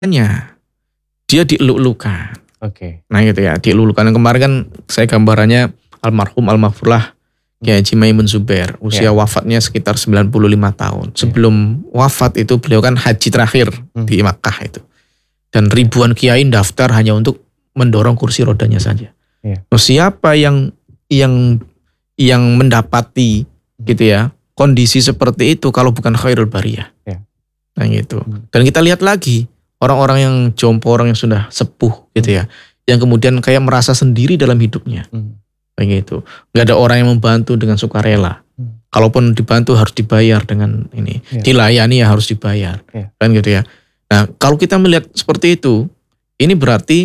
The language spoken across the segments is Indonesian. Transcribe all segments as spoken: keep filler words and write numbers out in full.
Nya dia dieluk-elukan. Oke. Nah gitu ya, dieluk-elukan. Yang kemarin kan saya gambarannya almarhum almarfurlah Kiai Haji Maimun Zubair, usia Ya. wafatnya sekitar sembilan puluh lima tahun. Sebelum wafat itu beliau kan haji terakhir Hmm. di Makkah itu. Dan ribuan kiai daftar hanya untuk mendorong kursi rodanya saja. Ya. Nah, siapa yang yang yang mendapati gitu ya kondisi seperti itu kalau bukan khairul bariyah? Ya. Nah gitu. Hmm. Dan kita lihat lagi orang-orang yang jompo, orang yang sudah sepuh gitu ya, yang kemudian kayak merasa sendiri dalam hidupnya. Hmm. Kayak gitu. Nggak ada orang yang membantu dengan sukarela. Hmm. Kalaupun dibantu harus dibayar dengan ini. Ya. Dilayani ya harus dibayar. Ya. Kan gitu ya. Nah, kalau kita melihat seperti itu, ini berarti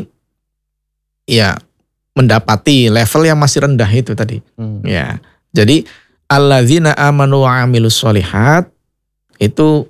ya mendapati level yang masih rendah itu tadi. Hmm. Ya. Jadi alladzina amanu wa amilus sholihat itu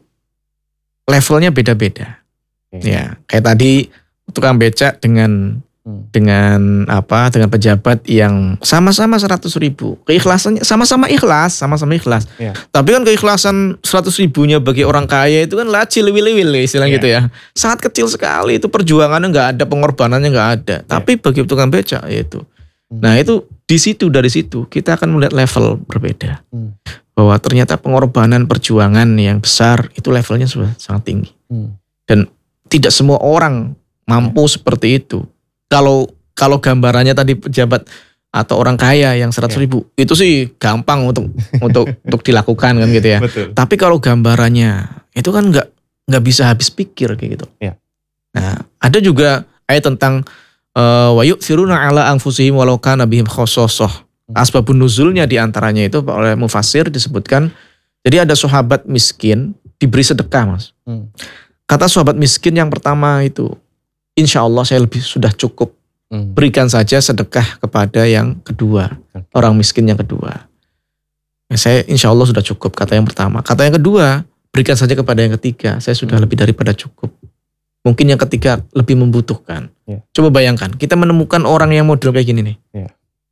levelnya beda-beda. Oke. Ya, kayak tadi tukang becak dengan Hmm. dengan apa? Dengan pejabat yang sama-sama seratus ribu. Keikhlasannya sama-sama ikhlas, sama-sama ikhlas. Ya. Tapi kan keikhlasan seratus ribunya bagi orang kaya itu kan lacil wil-wil istilah Ya. gitu ya. Sangat kecil sekali, itu perjuangannya nggak ada, pengorbanannya nggak ada. Tapi bagi tukang becak itu. Hmm. Nah, itu di situ dari situ kita akan melihat level berbeda. Hmm. Bahwa ternyata pengorbanan perjuangan yang besar itu levelnya sudah sangat tinggi. Hmm. Dan tidak semua orang mampu seperti itu. Kalau kalau gambarannya tadi pejabat atau orang kaya yang seratus ribu itu sih gampang untuk untuk untuk dilakukan kan gitu ya. Betul. Tapi kalau gambarannya itu kan nggak nggak bisa habis pikir kayak gitu. Ya. Nah, ada juga ayat tentang wa yu'thiruna ala anfusihim walau kana bihim khososoh. Asbabun nuzulnya diantaranya itu oleh mufassir disebutkan. Jadi ada sahabat miskin diberi sedekah, Mas. Hmm. Kata sahabat miskin yang pertama itu, insya Allah saya lebih sudah cukup. Hmm. Berikan saja sedekah kepada yang kedua, Oke. orang miskin yang kedua. Ya, saya insya Allah sudah cukup, kata yang pertama. Kata yang kedua, berikan saja kepada yang ketiga, saya sudah Hmm. lebih daripada cukup. Mungkin yang ketiga lebih membutuhkan. Ya. Coba bayangkan, kita menemukan orang yang model kayak gini nih. Ya.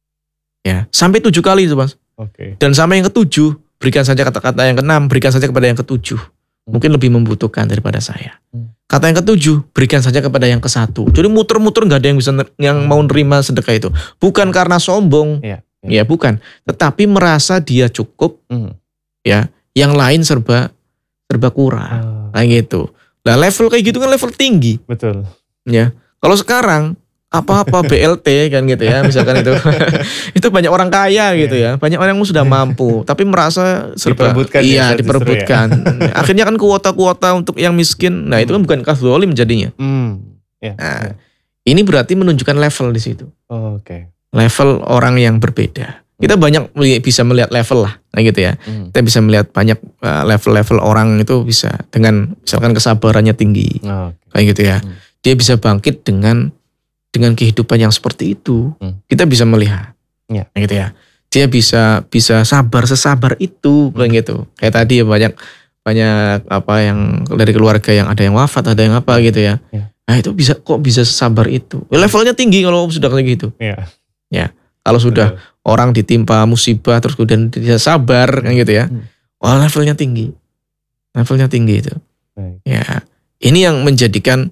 Ya, sampai tujuh kali itu, Mas. Oke. Dan sampai yang ketujuh, berikan saja kata-kata yang keenam, berikan saja kepada yang ketujuh. Mungkin lebih membutuhkan daripada saya. Hmm. Kata yang ketujuh, berikan saja kepada yang kesatu. Jadi muter-muter nggak ada yang bisa yang mau nerima sedekah itu. Bukan karena sombong, Ya. ya bukan. Tetapi merasa dia cukup, Hmm. ya. Yang lain serba serba kurang, Oh. kayak gitu. Nah level kayak gitu kan level tinggi, Betul. ya. Kalau sekarang apa-apa B L T kan gitu ya, misalkan itu, itu banyak orang kaya gitu ya, banyak orang yang sudah mampu, tapi merasa serba, Diperebutkan ya, iya justru ya. diperebutkan. Akhirnya kan kuota-kuota untuk yang miskin, nah itu kan bukan zalim jadinya. Hmm. Ya. Nah, Ya. ini berarti menunjukkan level di situ, Oh, Oke. level orang yang berbeda. Kita banyak meli- bisa melihat level lah, nah gitu ya. Hmm. Kita bisa melihat banyak uh, level-level orang itu bisa dengan misalkan kesabarannya tinggi, Oh, Oke. kayak gitu ya. Hmm. Dia bisa bangkit dengan dengan kehidupan yang seperti itu. Hmm. Kita bisa melihat, Ya. kayak gitu ya. Dia bisa bisa sabar sesabar itu, kayak gitu. Kayak tadi ya banyak banyak apa yang dari keluarga yang ada yang wafat, ada yang apa gitu ya. Ya. Nah itu bisa kok bisa sesabar itu. Levelnya tinggi kalau sudah kayak gitu. Ya. Ya, kalau sudah Betul. orang ditimpa musibah terus kemudian dia sabar kan gitu ya. Hmm. Wah levelnya tinggi. Levelnya tinggi itu. Baik. Ya, ini yang menjadikan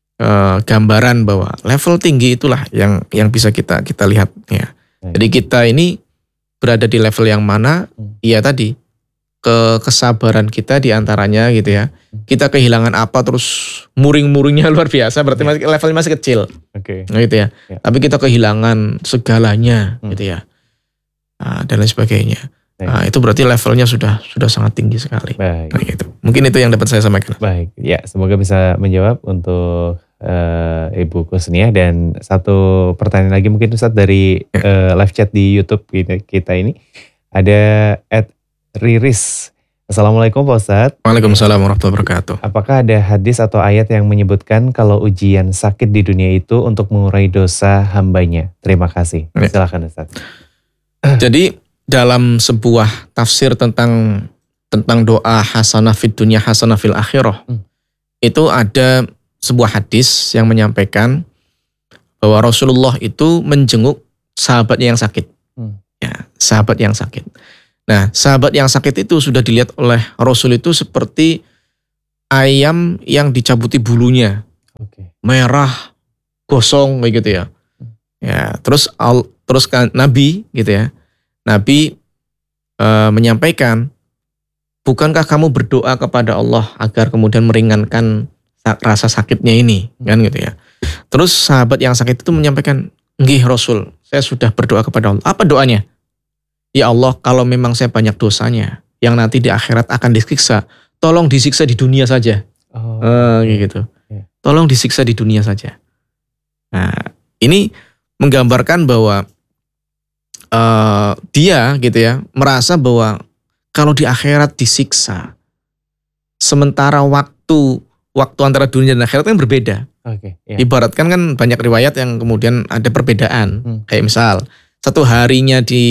uh, gambaran bahwa level tinggi itulah yang yang bisa kita kita lihat ya. Baik. Jadi kita ini berada di level yang mana? Hmm. Iya tadi ke kesabaran kita diantaranya gitu ya. Kita kehilangan apa terus muring-muringnya luar biasa berarti masih levelnya masih kecil. Oke. Nah, gitu ya. Ya. Tapi kita kehilangan segalanya Hmm. gitu ya. Nah, dan lain sebagainya. Baik. Nah, itu berarti levelnya sudah sudah sangat tinggi sekali. Baik. Nah, gitu. Mungkin itu yang dapat saya sampaikan. Baik. Ya, semoga bisa menjawab untuk eh, Ibu Kusnia. Dan satu pertanyaan lagi mungkin Ustadz dari eh, live chat di YouTube kita, kita ini. Ada at Riris. Assalamualaikum Pak Ustadz. Waalaikumsalam warahmatullahi wabarakatuh. Apakah ada hadis atau ayat yang menyebutkan kalau ujian sakit di dunia itu untuk mengurai dosa hambanya? Terima kasih. Ya. Silakan Ustadz. Jadi dalam sebuah tafsir tentang tentang doa hasanah fid dunya hasanah fil akhirah, Hmm. itu ada sebuah hadis yang menyampaikan bahwa Rasulullah itu menjenguk sahabatnya yang sakit. Hmm. Ya, sahabat yang sakit. Nah, sahabat yang sakit itu sudah dilihat oleh Rasul itu seperti ayam yang dicabuti bulunya. merah, gosong kayak gitu ya. Ya, terus al, terus kan Nabi gitu ya. Nabi e, menyampaikan, bukankah kamu berdoa kepada Allah agar kemudian meringankan rasa sakitnya ini, kan gitu ya. Terus sahabat yang sakit itu menyampaikan, nggih Rasul, saya sudah berdoa kepada Allah. Apa doanya? Ya Allah, kalau memang saya banyak dosanya yang nanti di akhirat akan disiksa, tolong disiksa di dunia saja. Oh, uh, gitu. Yeah. Tolong disiksa di dunia saja. Nah, ini menggambarkan bahwa uh, dia gitu ya merasa bahwa kalau di akhirat disiksa, sementara waktu waktu antara dunia dan akhirat kan berbeda. Okay, yeah. Ibaratkan kan banyak riwayat yang kemudian ada perbedaan. Hmm. Kayak misal satu harinya di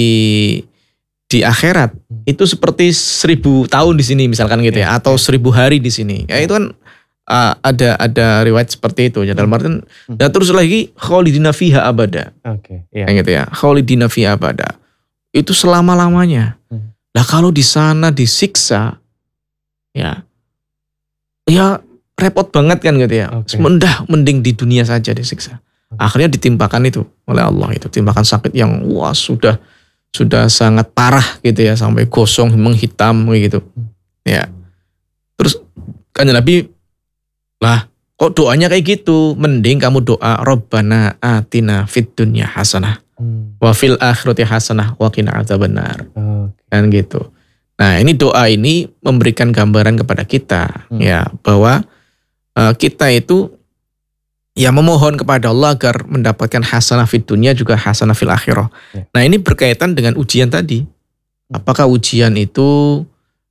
di akhirat hmm. itu seperti seribu tahun di sini misalkan gitu yeah, ya, atau yeah. seribu hari di sini. Ya itu kan uh, ada ada riwayat seperti itu. Ya dalam artian hmm. dan terus lagi khalidina fiha abada. Oke. Okay, yeah. Gitu ya, khalidina fiha abada. Itu selama-lamanya. Hmm. Nah kalau di sana disiksa, ya, ya repot banget kan gitu ya. Okay. Mendah mending di dunia saja disiksa. Okay. Akhirnya ditimpakan itu oleh Allah itu, timpakan sakit yang wah sudah sudah sangat parah gitu ya, sampai gosong, menghitam gitu. Hmm. Ya. Terus kan Nabi, lah kok doanya kayak gitu? Mending kamu doa Rabbana atina fid dunya hasanah. Hmm. Wa fil akhirati hasanah wa qina adzabannar. Okay. Kan gitu. Nah, ini doa ini memberikan gambaran kepada kita hmm. ya bahwa uh, kita itu ya memohon kepada Allah agar mendapatkan hasanah fid dunya juga hasanah fil akhirah. Yeah. Nah, ini berkaitan dengan ujian tadi. Hmm. Apakah ujian itu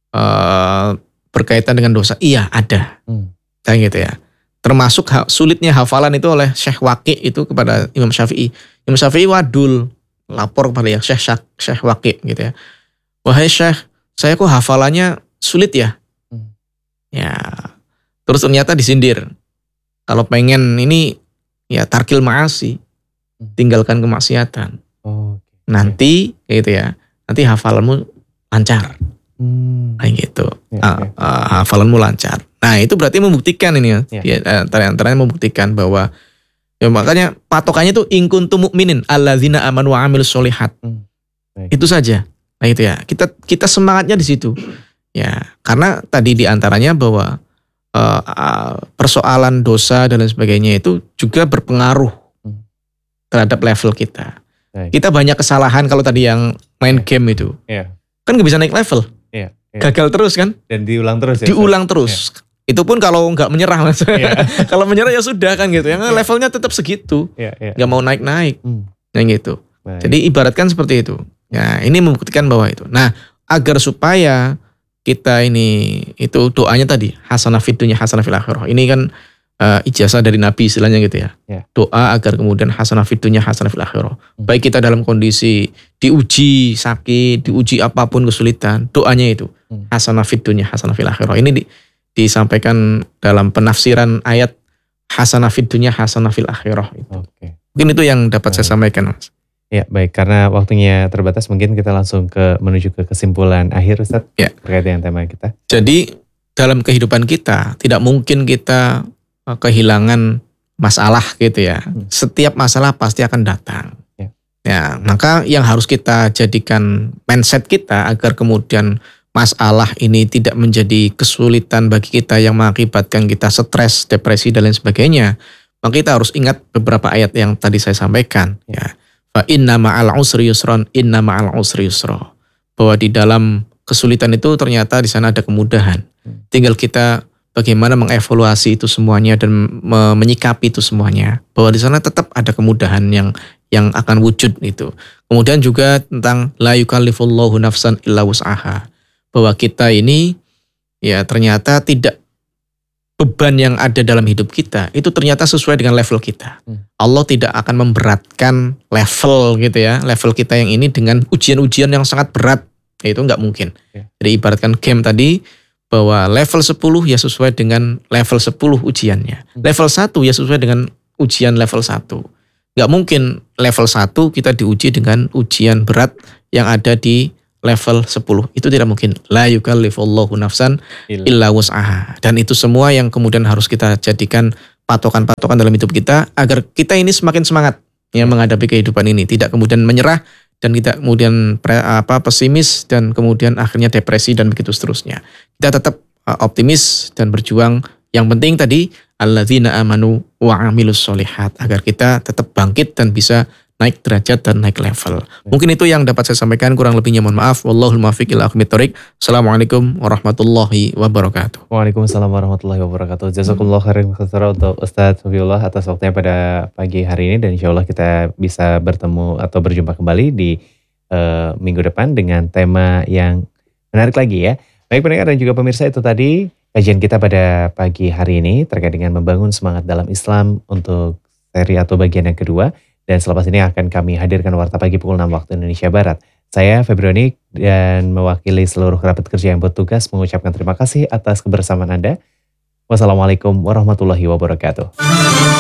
uh, berkaitan dengan dosa? Iya, ada. Hmm. Kayak gitu ya. Termasuk ha- sulitnya hafalan itu oleh Syekh Waqi itu kepada Imam Syafi'i. Imam Syafi'i wadul lapor kepada yang Syekh Syekh Waqi gitu ya. Wahai Syekh, saya kok hafalannya sulit ya? Hmm. Ya. Terus ternyata disindir. Kalau pengen ini ya tarkil ma'asi, tinggalkan kemaksiatan. Oh, okay. Nanti kayak gitu ya. Nanti hafalanmu lancar. Hmm. Kayak gitu. Ya, uh, uh, hafalanmu lancar. Nah, itu berarti membuktikan ini ya. Ya. Antara-antaranya membuktikan bahwa ya makanya patokannya itu in kuntum mu'minin alladzina amanu wa amilus sholihat. Hmm. Itu saja. Nah, itu ya. Kita kita semangatnya di situ. Ya, karena tadi diantaranya bahwa uh, uh, persoalan dosa dan lain sebagainya itu juga berpengaruh hmm. terhadap level kita. Baik. Kita banyak kesalahan kalau tadi yang main game itu. Ya. Kan gak bisa naik level. Ya. Ya. Gagal terus kan? Dan diulang terus ya. Diulang so. terus. Ya. Itu pun kalau nggak menyerah mas. Ya. Kalau menyerah ya sudah kan gitu. Yang ya. levelnya tetap segitu. Ya, ya. Gak mau naik-naik. Hmm. Yang gitu. Baik. Jadi ibaratkan seperti itu. Ya, ini membuktikan bahwa itu. Nah, agar supaya kita ini itu doanya tadi hasanah fid dunya hasanah fil akhirah. Ini kan uh, ijazah dari Nabi istilahnya gitu ya. ya. Doa agar kemudian hasanah fid dunya hasanah fil akhirah. Hmm. Baik kita dalam kondisi diuji sakit, diuji apapun kesulitan, doanya itu hmm. hasanah fid dunya hasanah fil akhirah. Ini di, disampaikan dalam penafsiran ayat hasanah fid dunya hasanah fil akhirah itu. Okay. Mungkin itu yang dapat okay. saya sampaikan, Mas. Ya baik, karena waktunya terbatas mungkin kita langsung ke menuju ke kesimpulan akhir Ustaz ya. Terkait dengan tema kita. Jadi dalam kehidupan kita tidak mungkin kita kehilangan masalah gitu ya. Hmm. Setiap masalah pasti akan datang. Ya. Ya, maka yang harus kita jadikan mindset kita agar kemudian masalah ini tidak menjadi kesulitan bagi kita yang mengakibatkan kita stres, depresi dan lain sebagainya. Maka kita harus ingat beberapa ayat yang tadi saya sampaikan ya. Fa inna ma'al usri yusron, inna ma'al usri yusra. Bahwa di dalam kesulitan itu ternyata di sana ada kemudahan. Tinggal kita bagaimana mengevaluasi itu semuanya dan menyikapi itu semuanya. Bahwa di sana tetap ada kemudahan yang yang akan wujud itu. Kemudian juga tentang la yukallifullahu nafsan illa wus'aha. Bahwa kita ini ya ternyata tidak beban yang ada dalam hidup kita itu ternyata sesuai dengan level kita. Hmm. Allah tidak akan memberatkan level gitu ya, level kita yang ini dengan ujian-ujian yang sangat berat. Itu nggak mungkin. Yeah. Jadi ibaratkan game tadi bahwa level sepuluh ya sesuai dengan level sepuluh ujiannya. Hmm. Level satu ya sesuai dengan ujian level satu. Nggak mungkin level satu kita diuji dengan ujian berat yang ada di level sepuluh. Itu tidak mungkin. La yukallifullahu nafsan illa wus'aha. Dan itu semua yang kemudian harus kita jadikan patokan-patokan dalam hidup kita agar kita ini semakin semangat ya menghadapi kehidupan ini, tidak kemudian menyerah dan tidak kemudian pre, apa pesimis dan kemudian akhirnya depresi dan begitu seterusnya. Kita tetap uh, optimis dan berjuang. Yang penting tadi alladzina amanu wa amilus solihat, agar kita tetap bangkit dan bisa naik derajat dan naik level. Mungkin itu yang dapat saya sampaikan, kurang lebihnya mohon maaf. Wallahul muwaffiq ila aqwamit thoriq. Assalamualaikum warahmatullahi wabarakatuh. Waalaikumsalam warahmatullahi wabarakatuh. Jazakallahu khairan katsiran untuk Ustadz Safiullah atas waktunya pada pagi hari ini, dan insya Allah kita bisa bertemu atau berjumpa kembali di uh, minggu depan dengan tema yang menarik lagi ya. Baik pendengar dan juga pemirsa, itu tadi kajian kita pada pagi hari ini terkait dengan membangun semangat dalam Islam untuk seri atau bagian yang kedua. Dan selepas ini akan kami hadirkan Warta Pagi pukul enam waktu Indonesia Barat. Saya Febronik dan mewakili seluruh kerabat kerja yang bertugas mengucapkan terima kasih atas kebersamaan Anda. Wassalamualaikum warahmatullahi wabarakatuh.